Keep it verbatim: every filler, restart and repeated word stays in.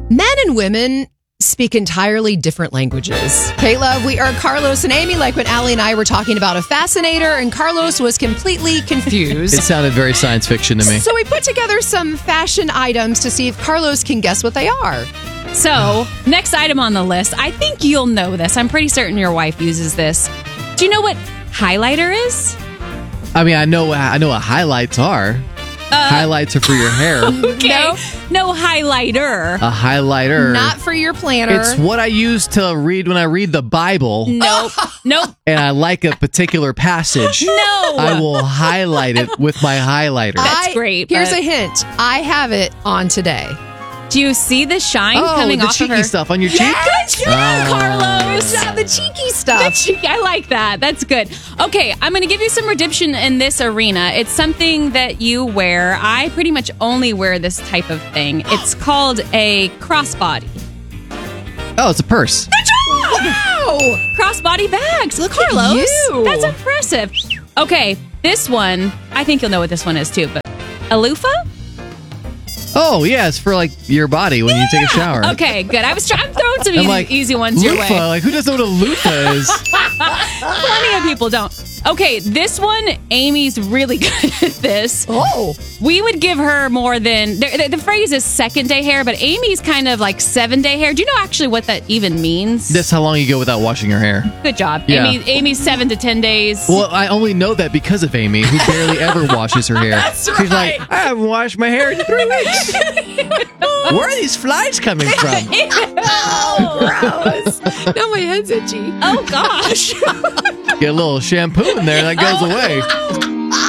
Men and women speak entirely different languages. Okay, love, we are Carlos and Amy, like when Allie and I were talking about a fascinator, and Carlos was completely confused. It sounded very science fiction to me. So we put together some fashion items to see if Carlos can guess what they are. So, next item on the list, I think you'll know this. I'm pretty certain your wife uses this. Do you know what highlighter is? I mean, I know I know what highlights are. Uh, Highlights are for your hair. Okay. No, no highlighter. A highlighter. Not for your planner. It's what I use to read when I read the Bible. Nope. Nope. And I like a particular passage. No. I will highlight it with my highlighter. That's I, great. Here's but- a hint. I have it on today. Do you see the shine oh, coming the off cheeky of her? stuff on your cheek? Good job, Oh. Carlos. Yeah, the cheeky The stuff. cheeky, I like that. That's good. Okay, I'm going to give you some redemption in this arena. It's something that you wear. I pretty much only wear this type of thing. It's called a crossbody. Oh, it's a purse. Wow! Crossbody bags. Look at Carlos. you. That's impressive. Okay, this one, I think you'll know what this one is too, but a loofah? Oh, yeah, it's for like your body when you take a shower. Okay, good. I was trying to throw some I'm easy, like, easy ones your loofah? way. Like, who doesn't know what a loofah is? Plenty of people don't. Okay, this one, Amy's really good at this. Oh. We would give her more than, the, the, the phrase is second day hair, but Amy's kind of like seven day hair. Do you know actually what that even means? That's how long you go without washing your hair. Good job. Yeah. Amy, Amy's seven to ten days. Well, I only know that because of Amy, who barely ever washes her hair. That's She's right. like, I haven't washed my hair in three weeks. Where are these flies coming from? Oh, gross. Now my head's itchy. Oh, gosh. Get a little shampoo in there, and that goes away.